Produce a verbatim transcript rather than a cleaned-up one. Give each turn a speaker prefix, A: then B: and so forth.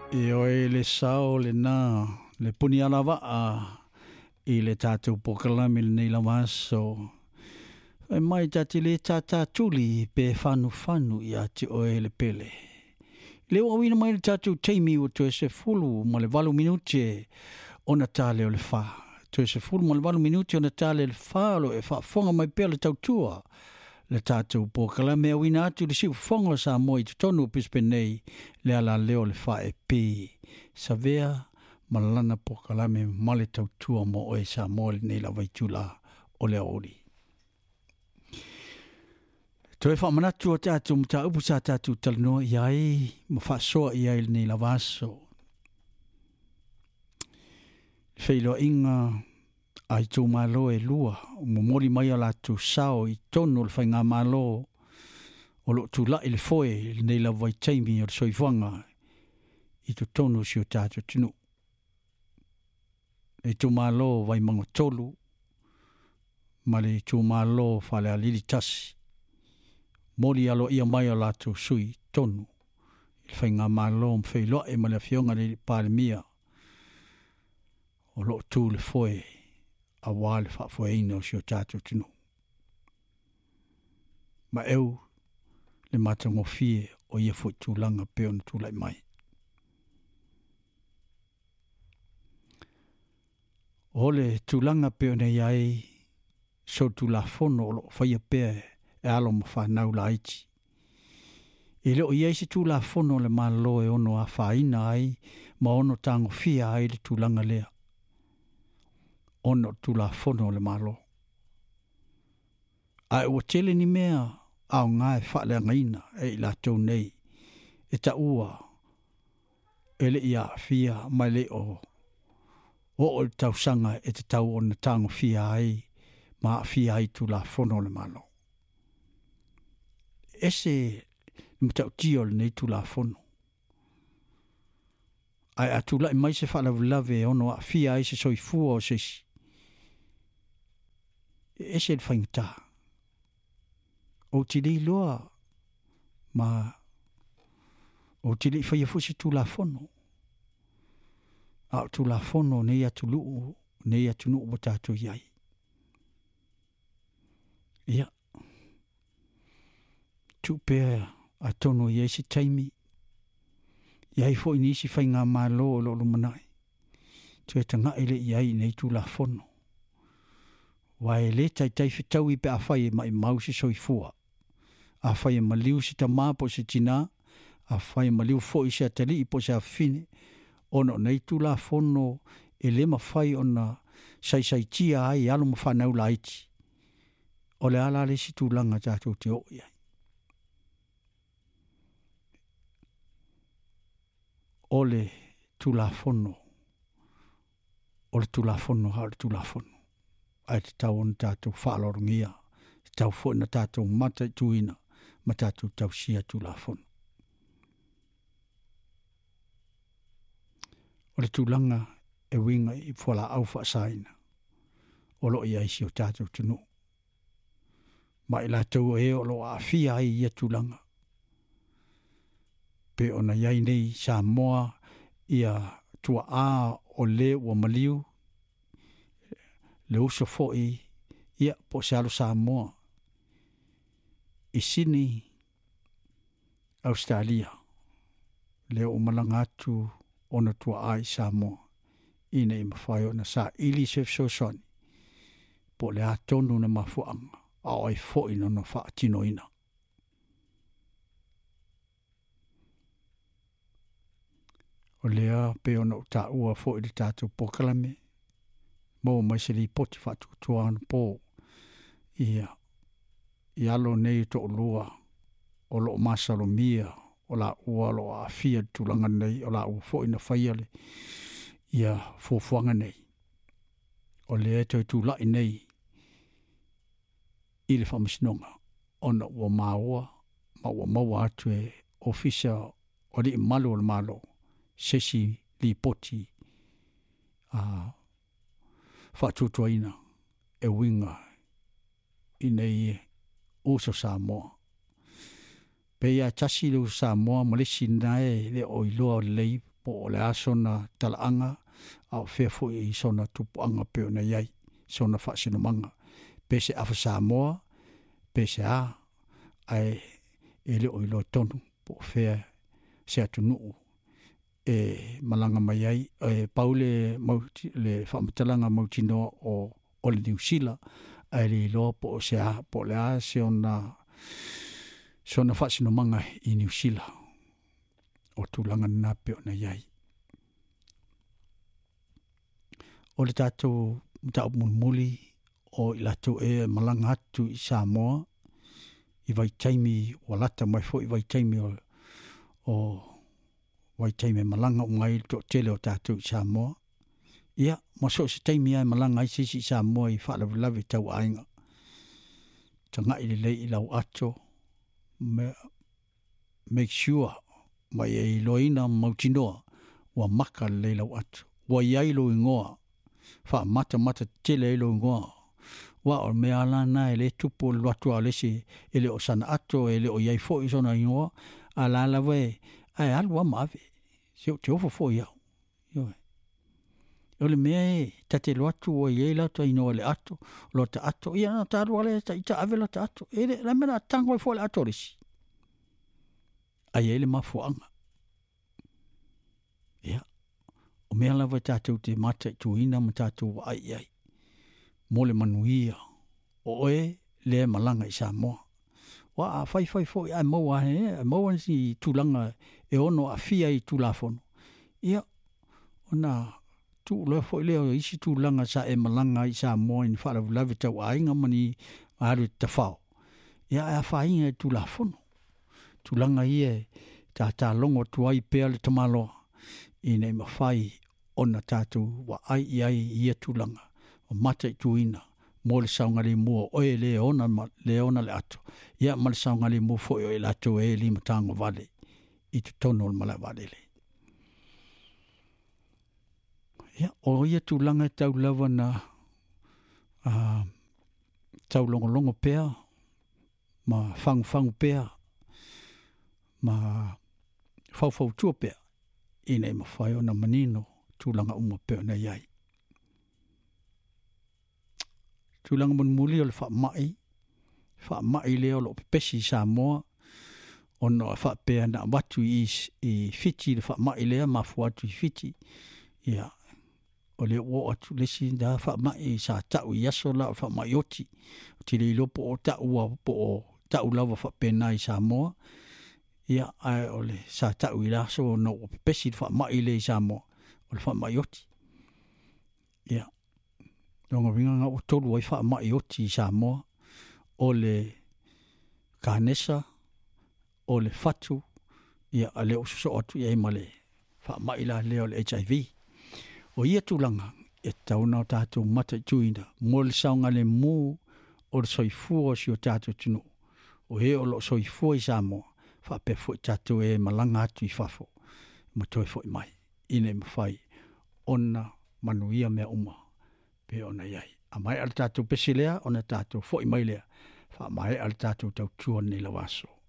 A: E oe le sao le nā, le puni alawa a i le tātou pokalami le nei lamaso. E mai tati le tātā tuli pe whanu whanu i ati oe le pele. Le wawina mai le tātou teimi o tu e se fulu ma le walu minuti o na tāle o le wha. Tu e se fulu ma le walu minuti o na tāle le wha lo e wha fonga mai pia le tautua. Le tātou pokalame a wina atu le siu fonga sa mo i tutonu pispe nei le ala leo le wha e pi. Sa vea malana pokalame ma le tautua mo oe sa mo le nei la waitula o le ori. To e wha manatu o tātou mta upu sa tātou talanoa iai ma wha soa iai le nei la vaso. Whailo inga ai tō malo e lua, mo mori mai ala tō sao i tono le whainga malo, o lo tū lai le foe, le nei la vai taimi o le soifanga, i tō tono si o tātou tino. E tō malo vai mango tolu, ma le tō malo whale a lili tasi, mori alo ia mai ala tō sui tono, i le whainga malo mwhailoa e ma le fionga le pāremia, o lo tū le foe, a wale wha fwēina o si o tātou tino. Ma eu le matango fie o ia fwoi tūlanga peo na tūlai mai. O le tūlanga peo na iai so tūla fono o lo whaia pea e alo ma whanau la iti. E leo iai se tūla fono le malo e ono a whaina ai ma ono tango fia ai le tūlanga lea. Ono tula fono le malo. Ai ua tele ni mea au ngai whale ngaina e la tau nei. E ta ua ele ia fia mai le o o o tau sanga e te tau o na tango fia ai ma fia ai tula fono le malo. Ese mtau tio le nei tula fono. Ai atula i mai se whala vulave ono a fia ai se soifua o sesi. Ese le whaingata. O te rei loa, ma o te rei whaia fusi tu la fono. A tu la fono nei atu luu, nei atu nuu o tātou iai. Ia. Tu pēr a tono iai si taimi. Iai fo inisi whainga malo o lo lumanai. Tu e tanga ele iai nei tu la fono. Wai le tai tai whitau i pe a whai mai mausi soi fua. A whai ma liu si ta māpo si tina, a whai ma liu fo i se atali i po se a fine, ono nei tu la fono e le ma whai ona sai sai tia ai alo ma whanau la iti. O le ala le si tu langa tātou te o iai. O le tu la fono, o le tu la fono, ha le tu la fono. Ai te tau on tātou whaalorongia, te tau fo na tātou mata i tuina, ma tātou tau sia tu la fono. O le tūlanga e winga i whala au whaasaina, o lo i aisi o tātou tunu. Ma i la tau e o lo a fia ai ia tūlanga. Pe ona iai nei sa moa ia tua a o le ua maliu, le uso foi ia po se alo Samoa i Sydney, Australia. Le o malanga atu ona tua ai Samoa ina i mawhai ona sa ili sef so soni po le atonu na mafuanga a oi foi no no wha tino ina. O lea pe ona ta ua foi le tātou pokalame mo mai se li poti fatu tuan po ia i alo nei to lua o lo masalo mia o la ua lo a fia tulanga nei o la ua fo ina faiale ia fofuanga nei o le to tu la nei i le famisnonga ona ua maua ma ua maua atu e ofisa o li malo o malo sesi li poti a uh, whatutuaina e winga i nei uso Samoa. Pe ia tasi le Samoa malesi nae le o iloa lei po le asona talaanga au fefo i sona tupuanga pe ona iai sona whasinomanga pese afa Samoa pese a ai ele o ilo tonu po fea se atunu e malanga mai ai e paule mauti le whamatalanga mautino o o le New Zealand ai le ilo po se a po le a se ona sona whasinomanga i New Zealand o tūlanga nā pe ona iai. O le tātou mta mulmuli o i latou e malanga atu i Samoa i vai taimi walata mai fo i vai taimi o, o vai taimi malanga o ngai to tele o tātou i Samoa. Ia, maso se taimi ai malanga i sisi i Samoa i whaalavilavi tau ainga. Tanga i le lei i lau ato, me, make sure mai e loina mautinoa wa maka le lau atu. Wa iai lo ingoa, wha mata mata tele lo ingoa. Wa o me ala na ele tupu le watu a lesi ele o sana ato ele o iai fo i sona ingoa ala ala we ai alwa mawe. Se o te ofo fo iau. Ioi. O le mea e tate lo atu o iei lato inoa le ato lo ta ato ia na ta alwa le ta ita ave lo ta ato. Ele la mena tango i fo le ato lesi. Ai ele mafuanga. Ia. O mea lawa tātou te mata i tuina ma tātou wa ai ai. Mo le manuia. O e le malanga i Samoa. Wa a fai fai fo i a maua he. A maua si tūlanga e ono a fia i tūlafono. Ia. Ona tu le fo i leo isi tūlanga sa e malanga i Samoa in whaara vulawe tau ainga mani aru te whao. Ia a whainga i tūlafono. Tūlanga i e tā tā longo tuai pea le tamaloa. I nei mawhai ona tātou wa ai i ai i e tūlanga. O mata i tuina. Mo le saunga le mua oe le ona, le ona le ato. Ia ma le saunga le mua fo e le ato e li matango vale. I tu tono le mala vale le. Ia o ia tūlanga tau lawa na uh, tau longo longo pea. Ma fangu fangu pea. Ma fau fau tua pea. I nei mawhai o na manino tūlanga uma peo na iai. Tūlanga mun muli o le wha mai. Wha mai leo lo pepesi Samoa. O no wha pea na watu i, i Fiji le wha mai lea mafu atu i Fiji. Ia. O le o atu lesi da wha mai sa tau i aso la o wha mai oti. Tile i lopo o tau a po o tau lawa wha pena i Samoa. Ia ai o le sa tau i laso no o pepesi wha mai le i Samoa. O le wha mai oti. Ia. Nonga winga nga o tolu ai wha mai oti i Samoa. O le kanesa. O le fatu. Ia a le osuso atu i eimale. Wha mai la leo le H I V. O ia tūlanga e tauna o tātou mata i tuina. Mo le saunga le mū o le soifua si o tātou tunu. O he o lo soifua i Samoa. Wha pe fo i tātou e malanga atu i whafo. Ma toi fo i mai. Ine mawhai. Ona manuia mea uma. Pe ona iai. A mai al tātou pesilea, ona tātou fo i mai lea. Wha mai al tātou tau tuan ni lawaso.